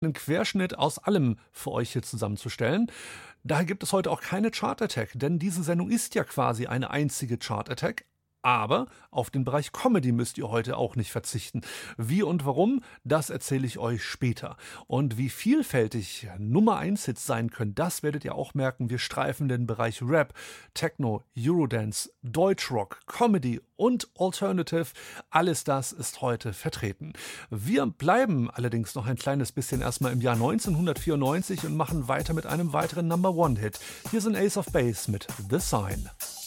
einen Querschnitt aus allem für euch hier zusammenzustellen. Daher gibt es heute auch keine Chart Attack, denn diese Sendung ist ja quasi eine einzige Chart Attack. Aber auf den Bereich Comedy müsst ihr heute auch nicht verzichten. Wie und warum, das erzähle ich euch später. Und wie vielfältig Nummer 1 Hits sein können, das werdet ihr auch merken. Wir streifen den Bereich Rap, Techno, Eurodance, Deutschrock, Comedy und Alternative. Alles das ist heute vertreten. Wir bleiben allerdings noch ein kleines bisschen erstmal im Jahr 1994 und machen weiter mit einem weiteren Number-One-Hit. Hier sind Ace of Base mit The Sign.